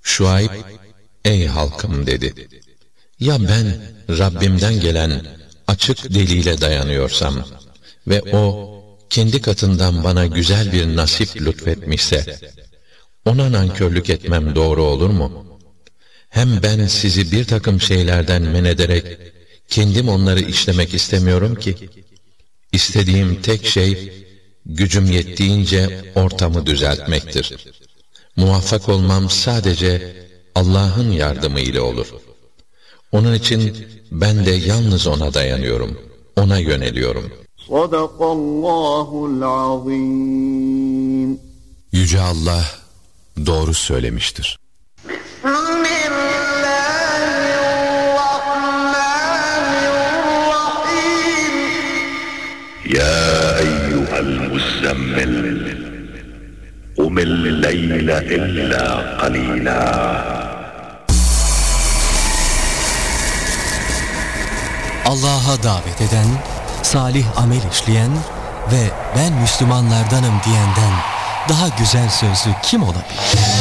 Şuayb, ey halkım dedi. Ya ben Rabbimden gelen açık delile dayanıyorsam ve o kendi katından bana güzel bir nasip lütfetmişse, ona nankörlük etmem doğru olur mu? Hem ben sizi bir takım şeylerden men ederek, kendim onları işlemek istemiyorum ki. İstediğim tek şey, gücüm yettiğince ortamı düzeltmektir. Muvaffak olmam sadece Allah'ın yardımı ile olur. Onun için ben de yalnız ona dayanıyorum, ona yöneliyorum. Sadakallahul azim. Yüce Allah doğru söylemiştir. يا أيها المزمل قم الليل إلا قليلا. Allah'a davet eden, salih amel işleyen ve ben Müslümanlardanım diyenden daha güzel sözlü kim olabilir?